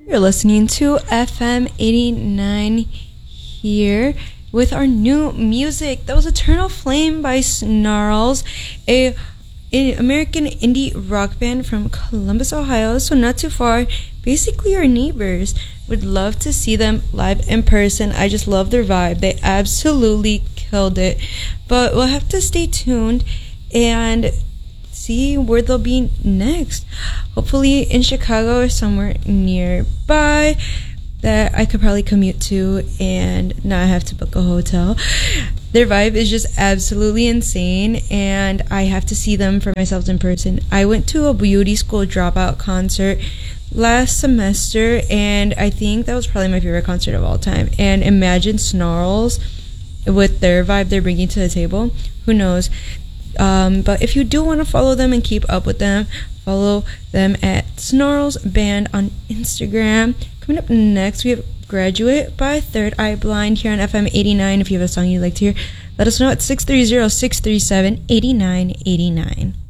You're listening to FM 89 here with our new music. That was Eternal Flame by Snarls, an American indie rock band from Columbus, Ohio, so not too far. Basically our neighbors. Would love to see them live in person. I just love their vibe. They absolutely killed it. But we'll have to stay tuned and see where they'll be next. Hopefully in Chicago or somewhere nearby that I could probably commute to and not have to book a hotel. Their vibe is just absolutely insane, and I have to see them for myself in person. I went to a beauty school dropout concert last semester, and I think that was probably my favorite concert of all time. And imagine Snarls with their vibe they're bringing to the table. Who knows? But if you do want to follow them and keep up with them, follow them at Snarls Band on Instagram. Coming up next, we have Graduate by Third Eye Blind here on FM 89. If you have a song you'd like to hear, let us know at 630-637-8989.